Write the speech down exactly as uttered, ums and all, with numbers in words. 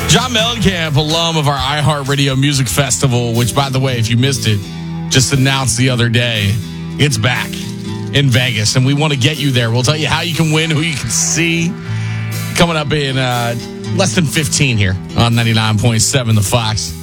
John Mellencamp, alum of our iHeartRadio Music Festival, which, by the way, if you missed it, just announced the other day, it's back in Vegas, and we want to get you there. We'll tell you how you can win, who you can see, coming up in uh, less than fifteen here on ninety-nine point seven The Fox.